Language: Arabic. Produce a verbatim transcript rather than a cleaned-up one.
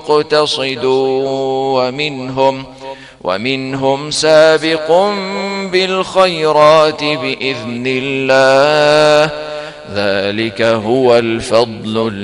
مقتصد ومنهم ومنهم سابق بالخيرات بإذن الله ذلك هو الفضل